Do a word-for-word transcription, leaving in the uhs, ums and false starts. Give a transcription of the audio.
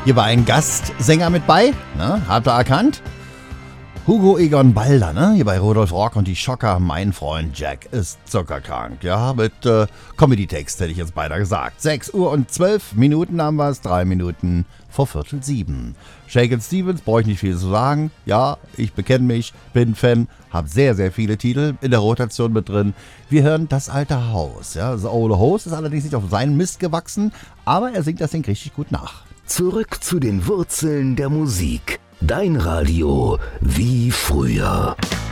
Hier war ein Gastsänger mit bei, ne? Habt ihr erkannt? Hugo Egon Balder, ne? Hier bei Rudolf Rock und die Schocker. Mein Freund Jack ist zuckerkrank. Ja, mit äh, Comedy-Text hätte ich jetzt beinahe gesagt. sechs Uhr und zwölf Minuten haben wir es. drei Minuten vor Viertel sieben. Shakin' Stevens, brauche ich nicht viel zu sagen. Ja, ich bekenne mich, bin Fan, habe sehr, sehr viele Titel in der Rotation mit drin. Wir hören Das alte Haus. Ja, The Old House ist allerdings nicht auf seinen Mist gewachsen, aber er singt das Ding richtig gut nach. Zurück zu den Wurzeln der Musik. Dein Radio wie früher.